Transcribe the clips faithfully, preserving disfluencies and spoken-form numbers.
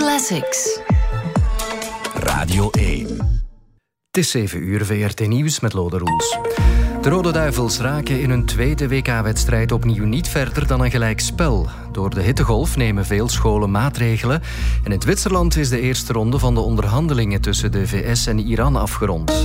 Classics. Radio één. Het is zeven uur, V R T Nieuws met Lode Roels. De Rode Duivels raken in hun tweede W K-wedstrijd opnieuw niet verder dan een gelijkspel. Door de hittegolf nemen veel scholen maatregelen. En in Zwitserland is de eerste ronde van de onderhandelingen tussen de V S en Iran afgerond.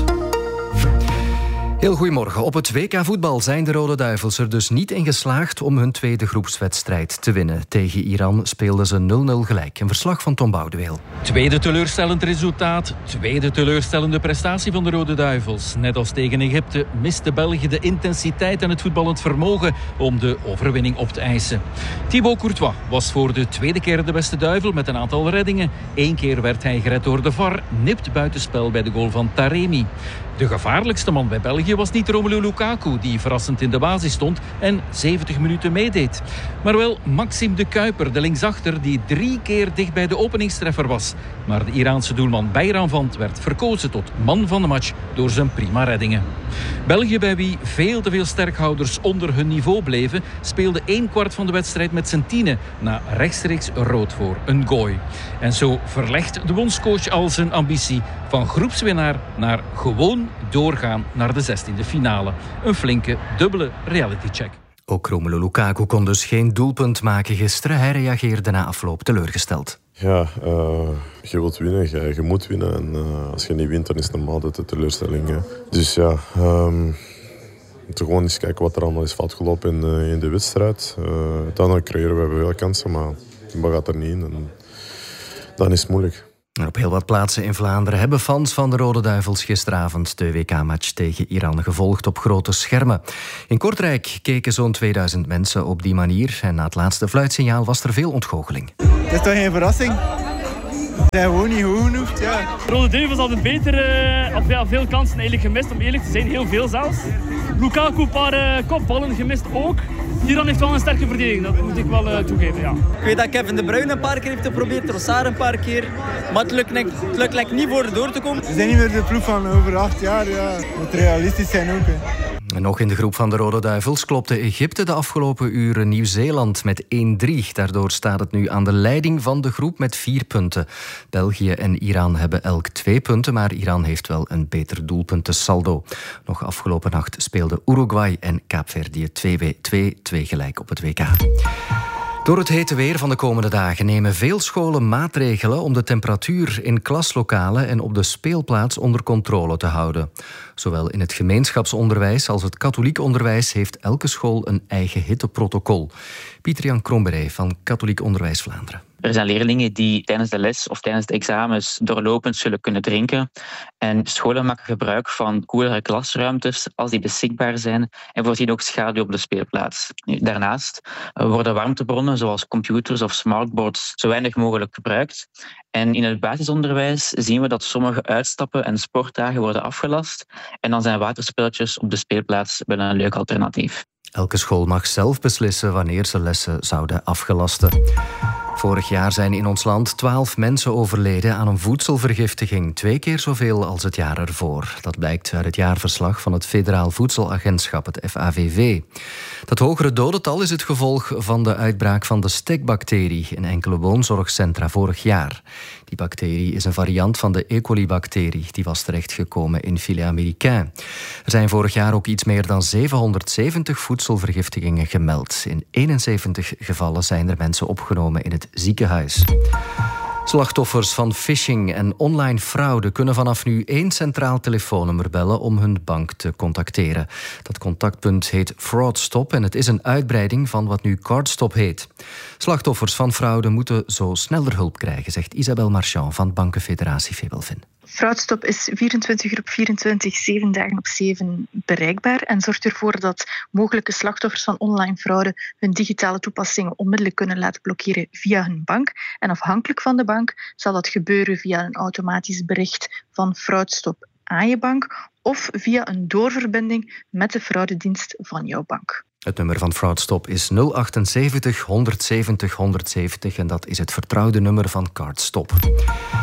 Heel goedemorgen. Op het W K voetbal zijn de Rode Duivels er dus niet in geslaagd om hun tweede groepswedstrijd te winnen. Tegen Iran speelden ze nul nul gelijk. Een verslag van Tom Boudeweel. Tweede teleurstellend resultaat, tweede teleurstellende prestatie van de Rode Duivels. Net als tegen Egypte miste België de intensiteit en het voetballend vermogen om de overwinning op te eisen. Thibaut Courtois was voor de tweede keer de beste duivel met een aantal reddingen. Eén keer werd hij gered door de V A R, nipt buitenspel bij de goal van Taremi. De gevaarlijkste man bij België was niet Romelu Lukaku, die verrassend in de basis stond en zeventig minuten meedeed. Maar wel Maxime de Kuiper, de linksachter, die drie keer dicht bij de openingstreffer was. Maar de Iraanse doelman Bayramvand werd verkozen tot man van de match door zijn prima reddingen. België, bij wie veel te veel sterkhouders onder hun niveau bleven, speelde één kwart van de wedstrijd met zijn tienen na rechtstreeks rood voor een gooi. En zo verlegt de bondscoach al zijn ambitie van groepswinnaar naar gewoon doorgaan naar de zestiende finale. Een flinke, dubbele realitycheck. Ook Romelu Lukaku kon dus geen doelpunt maken gisteren. Hij reageerde na afloop teleurgesteld. Ja, uh, je wilt winnen, je, je moet winnen. En uh, als je niet wint, dan is het normaal dat de teleurstelling. Hè. Dus ja, um, we moeten gewoon eens kijken wat er allemaal is fout gelopen in, uh, in de wedstrijd. Uh, uiteindelijk creëren we wel kansen, maar dat gaat er niet in. En dan is het moeilijk. En op heel wat plaatsen in Vlaanderen hebben fans van de Rode Duivels gisteravond de W K-match tegen Iran gevolgd op grote schermen. In Kortrijk keken zo'n tweeduizend mensen op die manier en na het laatste fluitsignaal was er veel ontgoocheling. Het is toch geen verrassing? Ze zijn gewoon niet goed genoeg, ja. De Rode Duivels hadden beter, uh, had veel, veel kansen eigenlijk gemist, om eerlijk te zijn, heel veel zelfs. Lukaku een paar uh, kopballen gemist ook. Iran heeft wel een sterke verdediging, dat moet ik wel uh, toegeven, ja. Ik weet dat Kevin De Bruyne een paar keer heeft geprobeerd, Trossard een paar keer. Maar het lukt, het lukt like, niet voor er door te komen. Ze zijn niet meer de ploeg van over acht jaar, ja. Moet realistisch zijn ook, hè. En nog in de groep van de Rode Duivels klopte Egypte de afgelopen uren Nieuw-Zeeland met één drie. Daardoor staat het nu aan de leiding van de groep met vier punten. België en Iran hebben elk twee punten, maar Iran heeft wel een beter doelpuntensaldo. Nog afgelopen nacht speelden Uruguay en Kaapverdië twee twee gelijk op het W K. Door het hete weer van de komende dagen nemen veel scholen maatregelen om de temperatuur in klaslokalen en op de speelplaats onder controle te houden. Zowel in het gemeenschapsonderwijs als het katholiek onderwijs heeft elke school een eigen hitteprotocol. Pieter-Jan Krombere van Katholiek Onderwijs Vlaanderen. Er zijn leerlingen die tijdens de les of tijdens de examens doorlopend zullen kunnen drinken. En scholen maken gebruik van koelere klasruimtes als die beschikbaar zijn en voorzien ook schaduw op de speelplaats. Daarnaast worden warmtebronnen zoals computers of smartboards zo weinig mogelijk gebruikt. En in het basisonderwijs zien we dat sommige uitstappen en sportdagen worden afgelast. En dan zijn waterspelletjes op de speelplaats wel een leuk alternatief. Elke school mag zelf beslissen wanneer ze lessen zouden afgelasten. Vorig jaar zijn in ons land twaalf mensen overleden aan een voedselvergiftiging. Twee keer zoveel als het jaar ervoor. Dat blijkt uit het jaarverslag van het Federaal Voedselagentschap, het F A V V. Dat hogere dodental is het gevolg van de uitbraak van de stekbacterie in enkele woonzorgcentra vorig jaar. Die bacterie is een variant van de E. coli-bacterie. Die was terechtgekomen in filet américain. Er zijn vorig jaar ook iets meer dan zevenhonderdzeventig voedselvergiftigingen gemeld. In eenenzeventig gevallen zijn er mensen opgenomen in het ziekenhuis. Slachtoffers van phishing en online fraude kunnen vanaf nu één centraal telefoonnummer bellen om hun bank te contacteren. Dat contactpunt heet FraudStop en het is een uitbreiding van wat nu CardStop heet. Slachtoffers van fraude moeten zo sneller hulp krijgen, zegt Isabelle Marchand van Bankenfederatie Febelvin. FraudStop is vierentwintig uur op vierentwintig, zeven dagen op zeven bereikbaar en zorgt ervoor dat mogelijke slachtoffers van online fraude hun digitale toepassingen onmiddellijk kunnen laten blokkeren via hun bank. En afhankelijk van de bank zal dat gebeuren via een automatisch bericht van FraudStop aan je bank of via een doorverbinding met de fraudedienst van jouw bank. Het nummer van FraudStop is nul achtenzeventig honderdzeventig honderdzeventig en dat is het vertrouwde nummer van CardStop.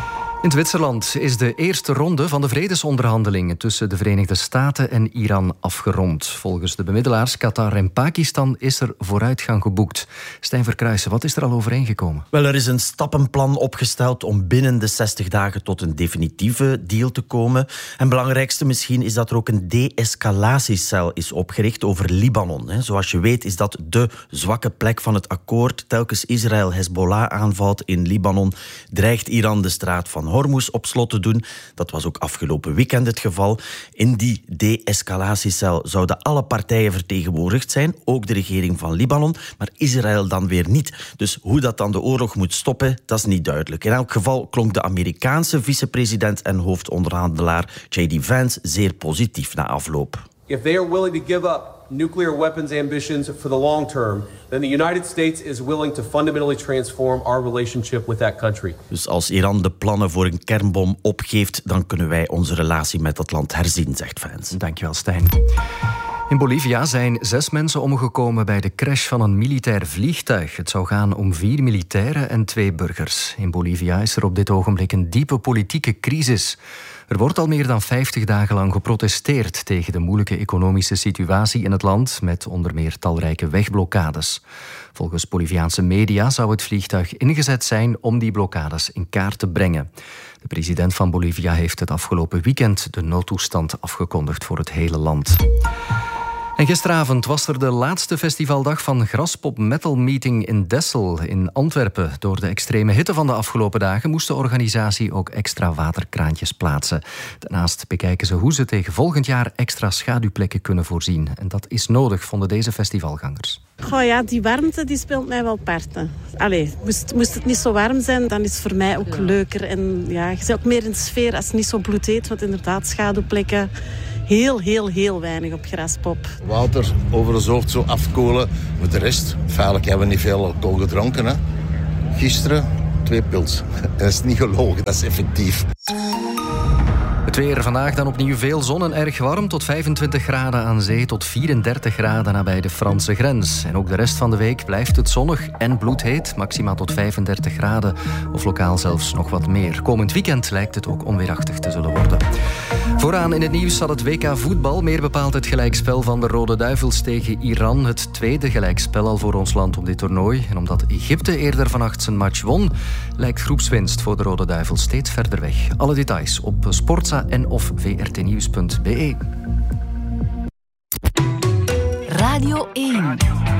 In Zwitserland is de eerste ronde van de vredesonderhandelingen tussen de Verenigde Staten en Iran afgerond. Volgens de bemiddelaars Qatar en Pakistan is er vooruitgang geboekt. Stijn Verkruijsen, wat is er al overeengekomen? Wel, er is een stappenplan opgesteld om binnen de zestig dagen tot een definitieve deal te komen. En belangrijkste misschien is dat er ook een de-escalatiecel is opgericht over Libanon. Zoals je weet is dat de zwakke plek van het akkoord. Telkens Israël Hezbollah aanvalt in Libanon, dreigt Iran de straat van Hormuz op slot te doen. Dat was ook afgelopen weekend het geval. In die de-escalatiecel zouden alle partijen vertegenwoordigd zijn, ook de regering van Libanon, maar Israël dan weer niet. Dus hoe dat dan de oorlog moet stoppen, dat is niet duidelijk. In elk geval klonk de Amerikaanse vicepresident en hoofdonderhandelaar J D Vance zeer positief na afloop. If they are willing to give up nuclear weapons ambitions for the long term, then the United States is willing to fundamentally transform our relationship with that country. Dus als Iran de plannen voor een kernbom opgeeft, dan kunnen wij onze relatie met dat land herzien, zegt Vance. Dankjewel, Stijn. In Bolivia zijn zes mensen omgekomen bij de crash van een militair vliegtuig. Het zou gaan om vier militairen en twee burgers. In Bolivia is er op dit ogenblik een diepe politieke crisis. Er wordt al meer dan vijftig dagen lang geprotesteerd tegen de moeilijke economische situatie in het land, met onder meer talrijke wegblokkades. Volgens Boliviaanse media zou het vliegtuig ingezet zijn om die blokkades in kaart te brengen. De president van Bolivia heeft het afgelopen weekend de noodtoestand afgekondigd voor het hele land. En gisteravond was er de laatste festivaldag van Graspop Metal Meeting in Dessel in Antwerpen. Door de extreme hitte van de afgelopen dagen moest de organisatie ook extra waterkraantjes plaatsen. Daarnaast bekijken ze hoe ze tegen volgend jaar extra schaduwplekken kunnen voorzien. En dat is nodig, vonden deze festivalgangers. Goh ja, die warmte die speelt mij wel parten. Allee, moest, moest het niet zo warm zijn, dan is het voor mij ook leuker. En ja, je zit ook meer in de sfeer als het niet zo bloedheet, want inderdaad schaduwplekken. Heel, heel, heel weinig op Graspop. Water over het hoofd zo afkoelen. Met de rest, feitelijk hebben we niet veel alcohol gedronken. Hè. Gisteren twee pils. Dat is niet gelogen, dat is effectief. Het weer vandaag dan opnieuw veel zon en erg warm. Tot vijfentwintig graden aan zee, tot vierendertig graden nabij de Franse grens. En ook de rest van de week blijft het zonnig en bloedheet. Maximaal tot vijfendertig graden of lokaal zelfs nog wat meer. Komend weekend lijkt het ook onweerachtig te zullen worden. Vooraan in het nieuws staat het W K voetbal. Meer bepaald het gelijkspel van de Rode Duivels tegen Iran. Het tweede gelijkspel al voor ons land op dit toernooi. En omdat Egypte eerder vannacht zijn match won, lijkt groepswinst voor de Rode Duivels steeds verder weg. Alle details op Sportza en of v r t nieuws punt b e. Radio één.